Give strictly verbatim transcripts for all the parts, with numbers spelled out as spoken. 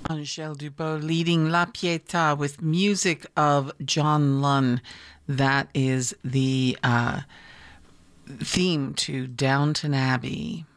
Angèle Dubot leading La Pietà with music of John Lunn. That is the uh, theme to Downton Abbey.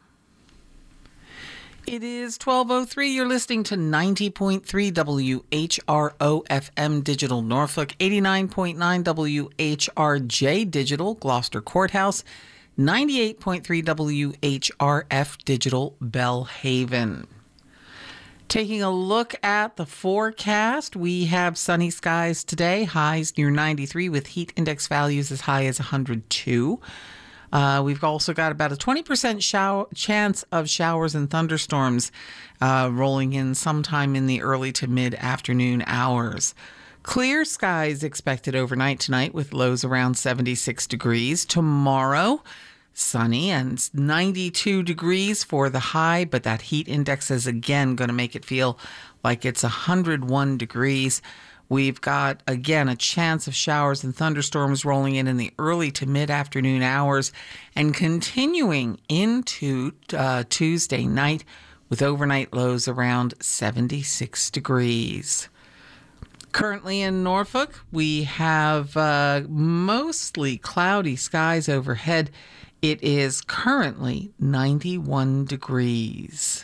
It is twelve oh three. You're listening to ninety point three W H R O F M Digital Norfolk, eighty-nine point nine W H R J Digital Gloucester Courthouse, ninety-eight point three W H R F Digital Bellhaven. Taking a look at the forecast, we have sunny skies today, highs near ninety-three with heat index values as high as one hundred two. Uh, we've also got about a twenty percent shower, chance of showers and thunderstorms uh, rolling in sometime in the early to mid-afternoon hours. Clear skies expected overnight tonight with lows around seventy-six degrees. Tomorrow, sunny and ninety-two degrees for the high, but that heat index is again going to make it feel like it's one hundred one degrees. We've got, again, a chance of showers and thunderstorms rolling in in the early to mid-afternoon hours and continuing into uh, Tuesday night with overnight lows around seventy-six degrees. Currently in Norfolk, we have uh, mostly cloudy skies overhead. It is currently ninety-one degrees.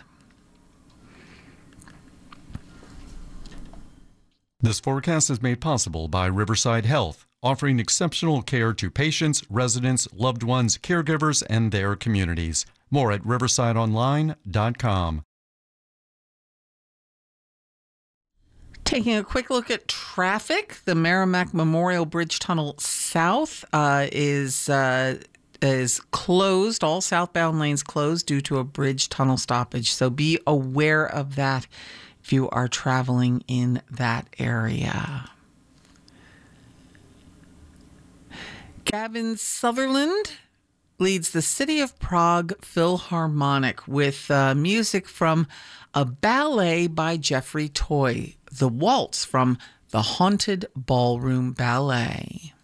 This forecast is made possible by Riverside Health, offering exceptional care to patients, residents, loved ones, caregivers, and their communities. More at riverside online dot com. Taking a quick look at traffic, the Merrimack Memorial Bridge Tunnel South uh, is uh, is closed. All southbound lanes closed due to a bridge tunnel stoppage. So be aware of that if you are traveling in that area. Gavin Sutherland leads the City of Prague Philharmonic with uh, music from a ballet by Jeffrey Toy, The Waltz from the Haunted Ballroom Ballet.